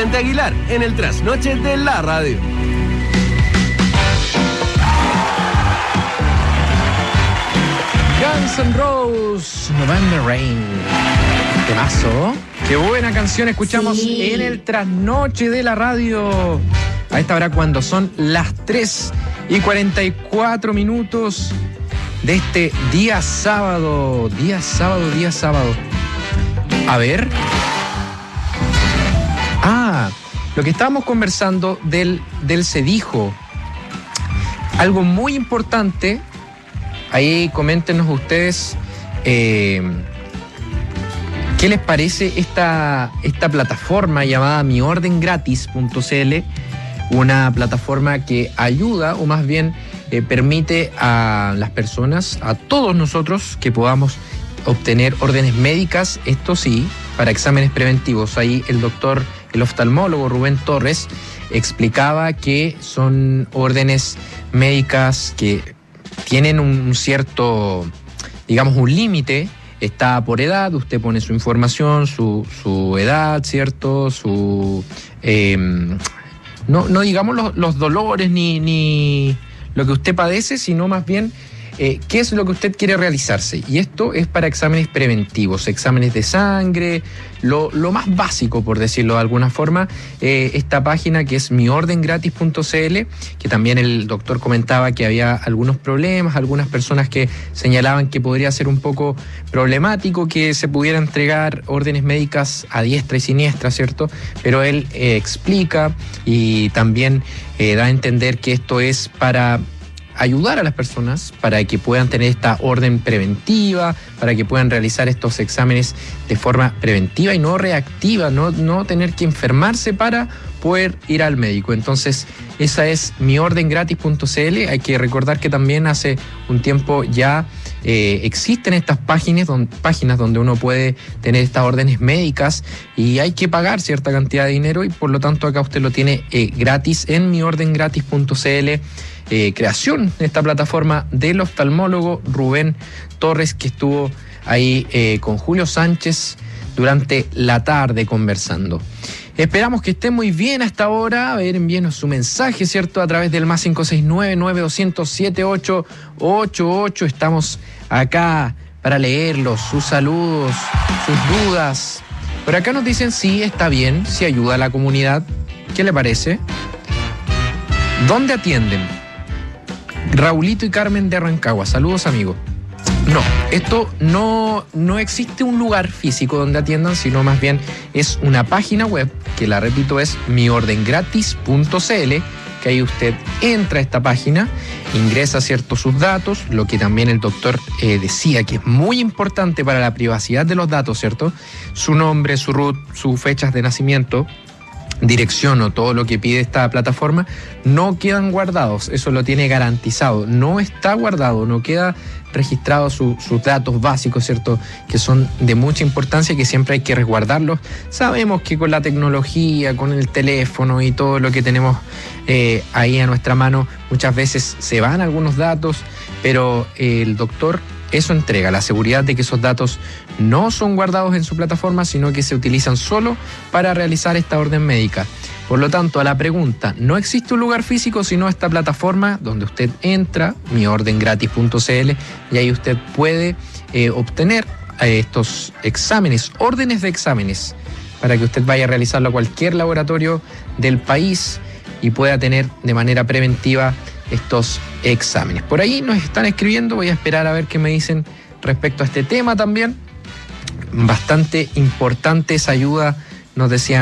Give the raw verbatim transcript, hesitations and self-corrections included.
Vicente Aguilar en el Trasnoche de la Radio. Guns N' Roses, November Rain. Temazo. Qué buena canción escuchamos sí. en el Trasnoche de la Radio. A esta hora cuando son las tres y cuarenta y cuatro minutos de este día sábado. Día sábado, día sábado. A ver. Ah, lo que estábamos conversando del, del Sedijo. Algo muy importante. Ahí coméntenos ustedes eh, qué les parece esta, esta plataforma llamada mi orden gratis punto c l, una plataforma que ayuda o más bien eh, permite a las personas, a todos nosotros, que podamos obtener órdenes médicas, esto sí, para exámenes preventivos. Ahí el doctor, el oftalmólogo Rubén Torres explicaba que son órdenes médicas que tienen un cierto, digamos, un límite, está por edad, usted pone su información, su, su edad, ¿cierto? Su, eh, no, no digamos los, los dolores ni, ni lo que usted padece, sino más bien eh, qué es lo que usted quiere realizarse. Y esto es para exámenes preventivos, exámenes de sangre, lo, lo más básico, por decirlo de alguna forma. Eh, esta página que es mi orden gratis punto c l, que también el doctor comentaba que había algunos problemas, algunas personas que señalaban que podría ser un poco problemático que se pudiera entregar órdenes médicas a diestra y siniestra, ¿cierto? Pero él eh, explica y también eh, da a entender que esto es para ayudar a las personas para que puedan tener esta orden preventiva, para que puedan realizar estos exámenes de forma preventiva y no reactiva, no, no tener que enfermarse para poder ir al médico. Entonces, esa es mi orden gratis punto c l. Hay que recordar que también hace un tiempo ya eh, existen estas páginas donde, páginas donde uno puede tener estas órdenes médicas y hay que pagar cierta cantidad de dinero y por lo tanto acá usted lo tiene eh, gratis en mi orden gratis punto c l. Eh, creación de esta plataforma del oftalmólogo Rubén Torres, que estuvo ahí eh, con Julio Sánchez durante la tarde conversando. Esperamos que esté muy bien hasta ahora. A ver, envíenos su mensaje, ¿cierto? A través del más cinco seis nueve, nueve dos cero cero, siete ocho ocho ocho. Estamos acá para leerlos, sus saludos, sus dudas. Por acá nos dicen sí, está bien, sí ayuda a la comunidad. ¿Qué le parece? ¿Dónde atienden? Raulito y Carmen de Rancagua. Saludos, amigo. No, esto no, no existe un lugar físico donde atiendan, sino más bien es una página web, que la repito es mi orden gratis punto c l, que ahí usted entra a esta página, ingresa ciertos sus datos, lo que también el doctor eh, decía que es muy importante para la privacidad de los datos, ¿cierto? Su nombre, su R U T, sus fechas de nacimiento, dirección o todo lo que pide esta plataforma no quedan guardados, eso lo tiene garantizado, no está guardado, no queda registrado su, sus datos básicos, ¿cierto? Que son de mucha importancia y que siempre hay que resguardarlos. Sabemos que con la tecnología, con el teléfono y todo lo que tenemos eh, ahí a nuestra mano, muchas veces se van algunos datos, pero eh, el doctor eso entrega, la seguridad de que esos datos no son guardados en su plataforma, sino que se utilizan solo para realizar esta orden médica. Por lo tanto, a la pregunta, no existe un lugar físico, sino esta plataforma donde usted entra, mi orden gratis punto c l, y ahí usted puede eh, obtener eh, estos exámenes, órdenes de exámenes, para que usted vaya a realizarlo a cualquier laboratorio del país y pueda tener de manera preventiva estos exámenes. Por ahí nos están escribiendo, voy a esperar a ver qué me dicen respecto a este tema también. Bastante importante esa ayuda, nos decían